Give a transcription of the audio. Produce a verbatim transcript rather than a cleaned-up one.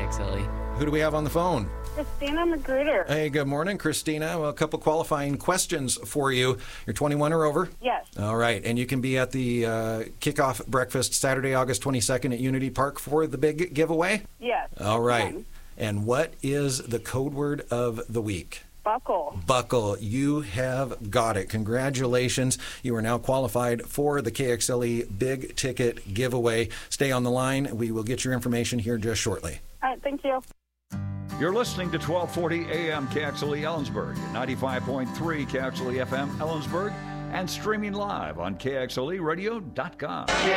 X L E. Who do we have on the phone? Christina Magruder. Hey, good morning, Christina. Well, a couple qualifying questions for you. You're twenty-one or over? Yes. All right, and you can be at the uh, kickoff breakfast Saturday, August twenty-second at Unity Park for the big giveaway? Yes. All right. Yeah. And what is the code word of the week? Buckle. Buckle. You have got it. Congratulations. You are now qualified for the K X L E Big Ticket Giveaway. Stay on the line. We will get your information here just shortly. All right, thank you. You're listening to twelve forty A M K X L E Ellensburg, ninety-five point three K X L E F M Ellensburg, and streaming live on K X L E radio dot com.